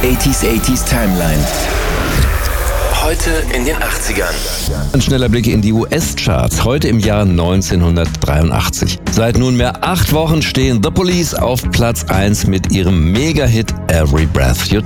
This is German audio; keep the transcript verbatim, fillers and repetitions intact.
achtziger achtziger Timeline. Heute in den achtzigern. Ein schneller Blick in die U S-Charts, heute im Jahr neunzehnhundertdreiundachtzig. Seit nunmehr acht Wochen stehen The Police auf Platz eins mit ihrem Mega-Hit Every Breath You